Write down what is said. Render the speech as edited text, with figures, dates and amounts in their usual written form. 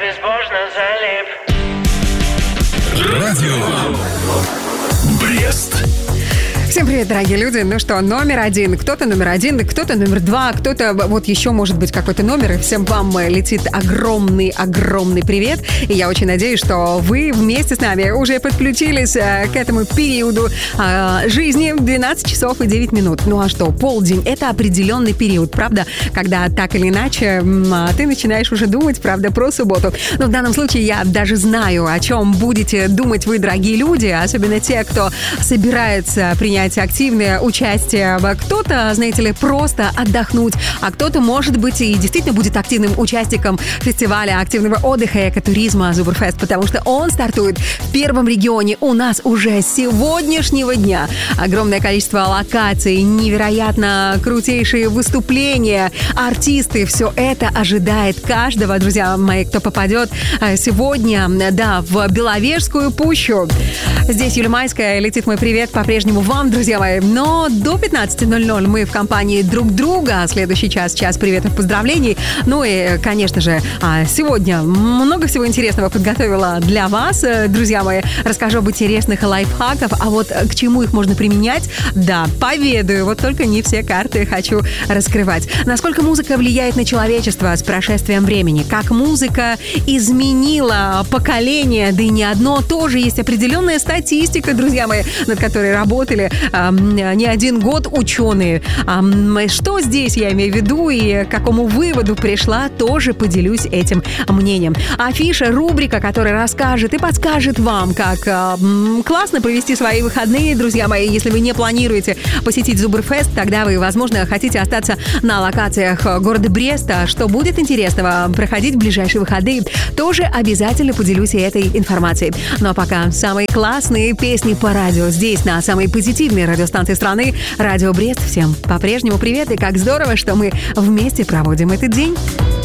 безбожно залип. Радио Брест. Всем привет, дорогие люди. Ну что, номер один. Кто-то номер один, кто-то номер два, кто-то вот еще может быть какой-то номер. И всем вам летит огромный привет. И я очень надеюсь, что вы вместе с нами уже подключились к этому периоду жизни 12 часов и 9 минут. Ну а что, полдень — это определенный период, правда? Когда так или иначе ты начинаешь уже думать, правда, про субботу. Но в данном случае я даже знаю, о чем будете думать вы, дорогие люди, особенно те, кто собирается принять активное участие. Кто-то, знаете ли, просто отдохнуть, а кто-то, может быть, и действительно будет активным участником фестиваля активного отдыха и экотуризма Зубрфест, потому что он стартует в первом регионе у нас уже с сегодняшнего дня. Огромное количество локаций, невероятно крутейшие выступления, артисты, все это ожидает каждого, друзья мои, кто попадет сегодня, да, в Беловежскую пущу. Здесь Юлия Майская, летит мой привет по-прежнему вам, друзья мои. Но до 15:00 мы в компании друг друга. Следующий час приветов, поздравлений. Ну и, конечно же, сегодня много всего интересного подготовила для вас, друзья мои. Расскажу об интересных лайфхаках, а вот к чему их можно применять, да, поведаю. Вот только не все карты хочу раскрывать. Насколько музыка влияет на человечество с прошествием времени, как музыка изменила поколение, да и не одно, тоже есть определенная статистика, друзья мои, над которой работали не один год ученые. Что здесь я имею в виду и к какому выводу пришла, тоже поделюсь этим мнением. Афиша, рубрика, которая расскажет и подскажет вам, как классно провести свои выходные, друзья мои. Если вы не планируете посетить Зубрфест, тогда вы, возможно, хотите остаться на локациях города Бреста. Что будет интересного проходить в ближайшие выходные, тоже обязательно поделюсь и этой информацией. Ну а пока самые классные песни по радио здесь, на самой позитивной радиостанции страны, Радио Брест. Всем по-прежнему привет, и как здорово, что мы вместе проводим этот день.